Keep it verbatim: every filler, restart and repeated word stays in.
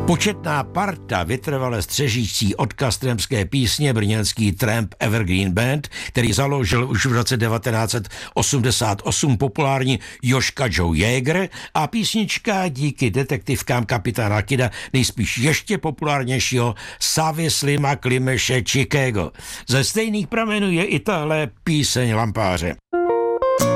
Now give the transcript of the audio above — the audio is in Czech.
Početná parta vytrvale střežící od kastremské písně brněnský tramp Evergreen Band, který založil už v roce devatenáct set osmdesát osm populární Jožka Joe Jäger, a písnička díky detektivkám kapitána Kida nejspíš ještě populárnějšího Savy Slima Klimeše Chicago. Ze stejných pramenů je i tahle píseň Lampáře.